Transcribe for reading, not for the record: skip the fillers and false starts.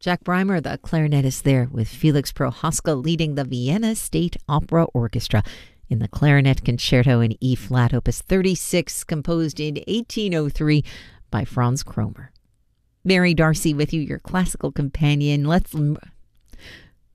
Jack Breimer, the clarinetist there, with Felix Prohaska leading the Vienna State Opera Orchestra in the Clarinet Concerto in E-flat, Opus 36, composed in 1803 by Franz Kromer. Mary Darcy with you, your classical companion. Let's